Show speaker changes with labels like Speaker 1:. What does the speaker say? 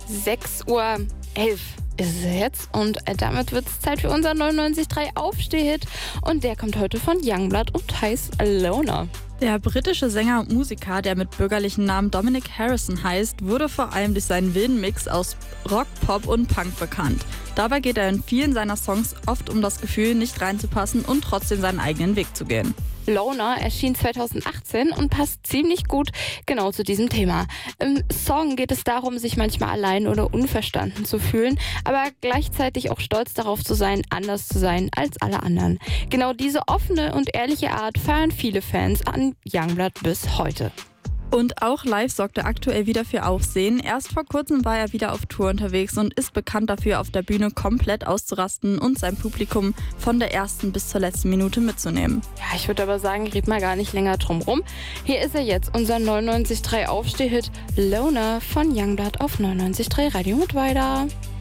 Speaker 1: 6:11 ist es jetzt und damit wird es Zeit für unseren 99.3 Aufsteh-Hit und der kommt heute von Youngblood und heißt Loner.
Speaker 2: Der britische Sänger und Musiker, der mit bürgerlichen Namen Dominic Harrison heißt, wurde vor allem durch seinen wilden Mix aus Rock, Pop und Punk bekannt. Dabei geht er in vielen seiner Songs oft um das Gefühl, nicht reinzupassen und trotzdem seinen eigenen Weg zu gehen.
Speaker 1: Loner erschien 2018 und passt ziemlich gut genau zu diesem Thema. Im Song geht es darum, sich manchmal allein oder unverstanden zu fühlen, aber gleichzeitig auch stolz darauf zu sein, anders zu sein als alle anderen. Genau diese offene und ehrliche Art feiern viele Fans an Youngblood bis heute.
Speaker 2: Und auch live sorgt er aktuell wieder für Aufsehen. Erst vor kurzem war er wieder auf Tour unterwegs und ist bekannt dafür, auf der Bühne komplett auszurasten und sein Publikum von der ersten bis zur letzten Minute mitzunehmen.
Speaker 1: Ja, ich würde aber sagen, red mal gar nicht länger drum rum. Hier ist er jetzt, unser 99.3 Aufsteh-Hit Loner von Youngblood auf 99.3 Radio mit weiter.